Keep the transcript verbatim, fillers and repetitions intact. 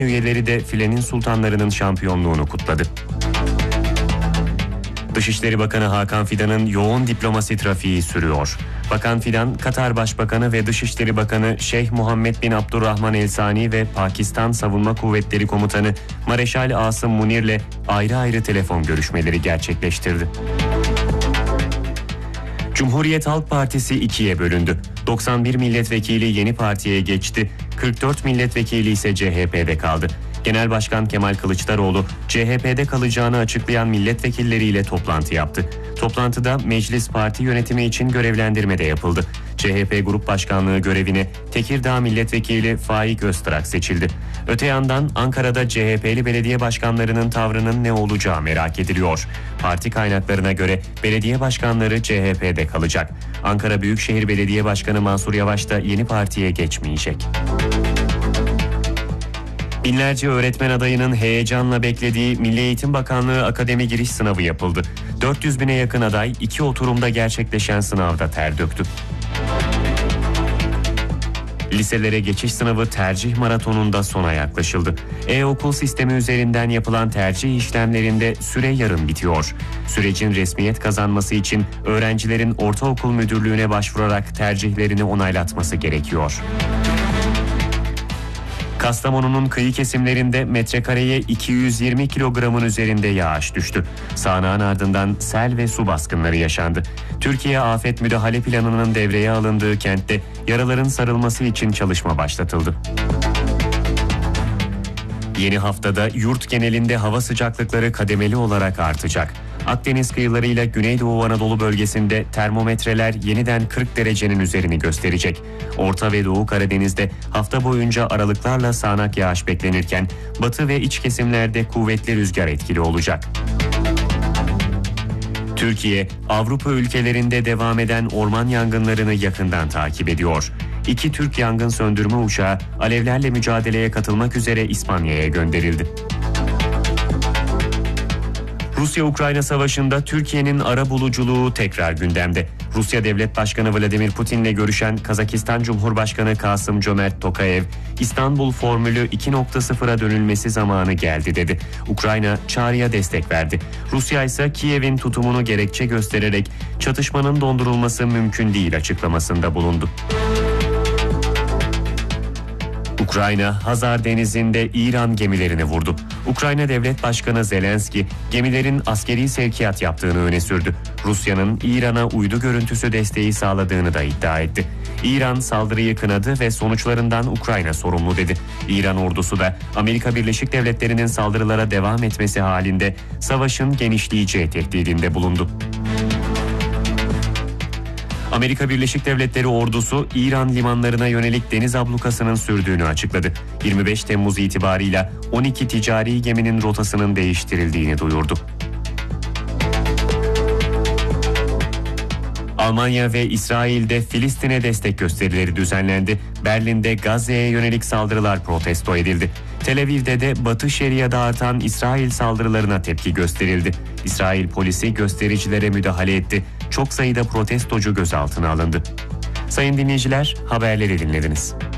Üyeleri de filenin sultanlarının şampiyonluğunu kutladı. Dışişleri Bakanı Hakan Fidan'ın yoğun diplomasi trafiği sürüyor. Bakan Fidan, Katar Başbakanı ve Dışişleri Bakanı Şeyh Muhammed bin Abdurrahman El Sani ve Pakistan Savunma Kuvvetleri Komutanı Mareşal Asım Munir'le ayrı ayrı telefon görüşmeleri gerçekleştirdi. Cumhuriyet Halk Partisi ikiye bölündü. doksan bir milletvekili yeni partiye geçti, kırk dört milletvekili ise C H P'de kaldı. Genel Başkan Kemal Kılıçdaroğlu, C H P'de kalacağını açıklayan milletvekilleriyle toplantı yaptı. Toplantıda meclis parti yönetimi için görevlendirme de yapıldı. C H P Grup Başkanlığı görevine Tekirdağ Milletvekili Faik Öztrak seçildi. Öte yandan Ankara'da C H P'li belediye başkanlarının tavrının ne olacağı merak ediliyor. Parti kaynaklarına göre belediye başkanları C H P'de kalacak. Ankara Büyükşehir Belediye Başkanı Mansur Yavaş da yeni partiye geçmeyecek. Binlerce öğretmen adayının heyecanla beklediği Milli Eğitim Bakanlığı Akademi Giriş Sınavı yapıldı. dört yüz bine yakın aday iki oturumda gerçekleşen sınavda ter döktü. Liselere geçiş sınavı tercih maratonunda sona yaklaşıldı. E-okul sistemi üzerinden yapılan tercih işlemlerinde süre yarın bitiyor. Sürecin resmiyet kazanması için öğrencilerin ortaokul müdürlüğüne başvurarak tercihlerini onaylatması gerekiyor. Kastamonu'nun kıyı kesimlerinde metrekareye iki yüz yirmi kilogramın üzerinde yağış düştü. Sağanağın ardından sel ve su baskınları yaşandı. Türkiye Afet Müdahale Planı'nın devreye alındığı kentte yaraların sarılması için çalışma başlatıldı. Yeni haftada yurt genelinde hava sıcaklıkları kademeli olarak artacak. Akdeniz kıyılarıyla Güneydoğu Anadolu bölgesinde termometreler yeniden kırk derecenin üzerini gösterecek. Orta ve Doğu Karadeniz'de hafta boyunca aralıklarla sağanak yağış beklenirken batı ve iç kesimlerde kuvvetli rüzgar etkili olacak. Türkiye, Avrupa ülkelerinde devam eden orman yangınlarını yakından takip ediyor. İki Türk yangın söndürme uçağı alevlerle mücadeleye katılmak üzere İspanya'ya gönderildi. Rusya-Ukrayna savaşında Türkiye'nin arabuluculuğu tekrar gündemde. Rusya Devlet Başkanı Vladimir Putin'le görüşen Kazakistan Cumhurbaşkanı Kasım-Cömert Tokayev, İstanbul Formülü iki nokta sıfıra dönülmesi zamanı geldi dedi. Ukrayna çağrıya destek verdi. Rusya ise Kiev'in tutumunu gerekçe göstererek çatışmanın dondurulması mümkün değil açıklamasında bulundu. Ukrayna, Hazar Denizi'nde İran gemilerini vurdu. Ukrayna Devlet Başkanı Zelenski, gemilerin askeri sevkiyat yaptığını öne sürdü. Rusya'nın İran'a uydu görüntüsü desteği sağladığını da iddia etti. İran saldırıyı kınadı ve sonuçlarından Ukrayna sorumlu dedi. İran ordusu da Amerika Birleşik Devletleri'nin saldırılara devam etmesi halinde savaşın genişleyeceği tehdidinde bulundu. Amerika Birleşik Devletleri ordusu İran limanlarına yönelik deniz ablukasının sürdüğünü açıkladı. yirmi beş Temmuz itibarıyla on iki ticari geminin rotasının değiştirildiğini duyurdu. Almanya ve İsrail'de Filistin'e destek gösterileri düzenlendi. Berlin'de Gazze'ye yönelik saldırılar protesto edildi. Tel Aviv'de de Batı Şeria'da artan İsrail saldırılarına tepki gösterildi. İsrail polisi göstericilere müdahale etti. Çok sayıda protestocu gözaltına alındı. Sayın dinleyiciler, haberleri dinlediniz.